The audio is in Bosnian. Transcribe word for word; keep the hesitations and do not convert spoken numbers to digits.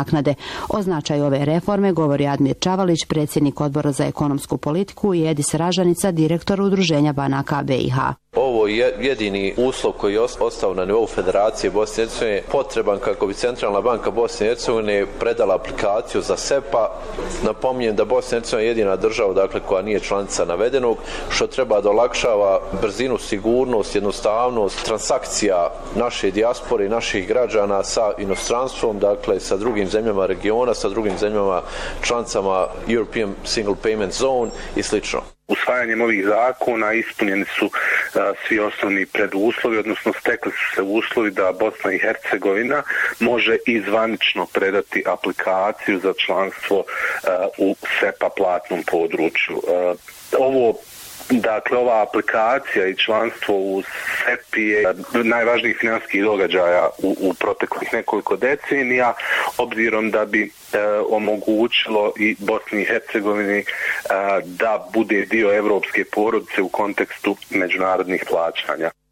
naknade. O značaju ove reforme govori Admir Čavalić, predsjednik Odbora za ekonomsku politiku, i Edis Ražanica, direktor Udruženja banaka B i H. Ovo je jedini uslov koji je ostao na nivou Federacije Bosne i Hercegovine potreban kako bi Centralna banka Bosne i Hercegovine predala aplikaciju za S E P A. Napominjem da Bosna i Hercegovina je jedina država, dakle, koja nije članica navedenog, što treba da olakšava brzinu, sigurnost, jednostavnost transakcija naše dijaspore i naših građana sa inostranstvom, dakle sa drugim zemljama regiona, sa drugim zemljama članicama European Single Payment Zone i slično. Usvajanjem ovih zakona ispunjeni su a, svi osnovni preduslovi, odnosno stekli su se uslovi da Bosna i Hercegovina može i zvanično predati aplikaciju za članstvo a, u S E P A platnom području. A, ovo Dakle, ova aplikacija i članstvo u S E P I je najvažnijih financijskih događaja u, u proteklih nekoliko decenija, obzirom da bi e, omogućilo i Bosni i Hercegovini e, da bude dio evropske porodice u kontekstu međunarodnih plaćanja.